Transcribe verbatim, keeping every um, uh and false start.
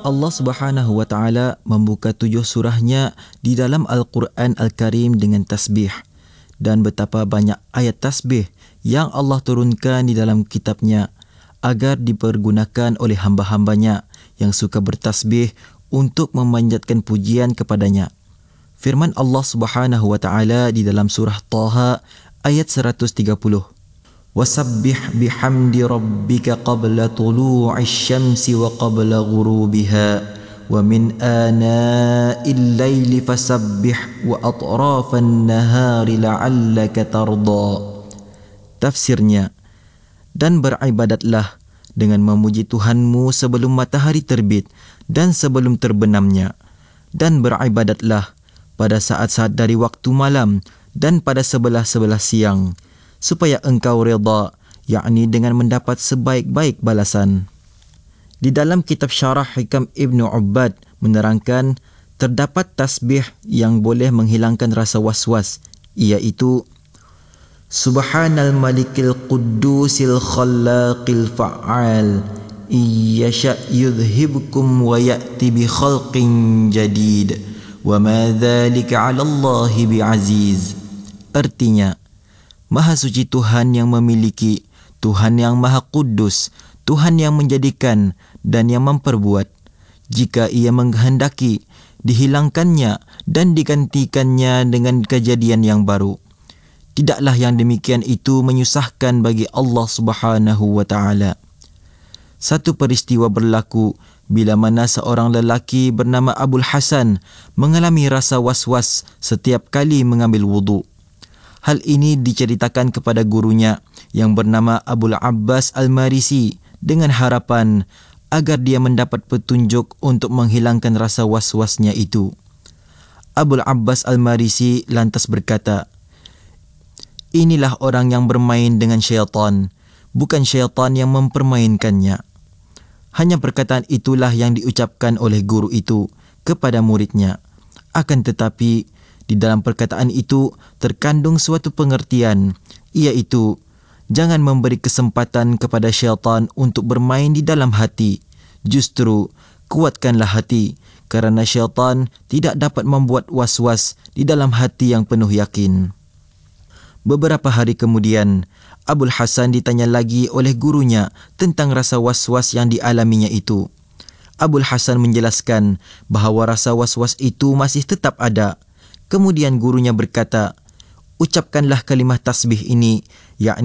Allah Subhanahu wa taala membuka tujuh surahnya di dalam Al-Quran Al-Karim dengan tasbih, dan betapa banyak ayat tasbih yang Allah turunkan di dalam kitabnya agar dipergunakan oleh hamba-hambanya yang suka bertasbih untuk memanjatkan pujian kepadanya. Firman Allah Subhanahu wa taala di dalam surah Taha ayat seratus tiga puluh. وَسَبِّحْ بِحَمْدِ رَبِّكَ قَبْلَ طُلُوعِ الشَّمْسِ وَقَبْلَ غُرُوبِهَا وَمِنْ آنَاءِ اللَّيْلِ فَسَبِّحْ وَأَطْرَافَ النَّهَارِ لَعَلَّكَ تَرْضَى. Tafsirnya, dan beribadatlah dengan memuji Tuhanmu sebelum matahari terbit dan sebelum terbenamnya, dan beribadatlah pada saat-saat dari waktu malam dan pada sebelah-sebelah siang, supaya engkau redha, yakni dengan mendapat sebaik-baik balasan. Di dalam kitab Syarah Hikam Ibnu Ubbad menerangkan terdapat tasbih yang boleh menghilangkan rasa was-was, iaitu Subhanal Malikil Quddusil Khallaqil Fa'al Iyasha yudhibkum wa ya'ti bi khalqin jadid wa ma dhalika 'ala Allahi bi'aziz. Artinya, Maha suci Tuhan yang memiliki, Tuhan yang Maha Kudus, Tuhan yang menjadikan dan yang memperbuat. Jika ia menghendaki, dihilangkannya dan digantikannya dengan kejadian yang baru. Tidaklah yang demikian itu menyusahkan bagi Allah Subhanahu wa taala. Satu peristiwa berlaku bila mana seorang lelaki bernama Abul Hasan mengalami rasa was-was setiap kali mengambil wudu. Hal ini diceritakan kepada gurunya yang bernama Abul Abbas Al-Marisi dengan harapan agar dia mendapat petunjuk untuk menghilangkan rasa was-wasnya itu. Abul Abbas Al-Marisi lantas berkata, "Inilah orang yang bermain dengan syaitan, bukan syaitan yang mempermainkannya." Hanya perkataan itulah yang diucapkan oleh guru itu kepada muridnya. Akan tetapi, di dalam perkataan itu terkandung suatu pengertian, iaitu jangan memberi kesempatan kepada syaitan untuk bermain di dalam hati. Justru kuatkanlah hati, kerana syaitan tidak dapat membuat was-was di dalam hati yang penuh yakin. Beberapa hari kemudian, Abul Hasan ditanya lagi oleh gurunya tentang rasa was-was yang dialaminya itu. Abul Hasan menjelaskan bahawa rasa was-was itu masih tetap ada. Kemudian gurunya berkata, "Ucapkanlah kalimah tasbih ini, yakni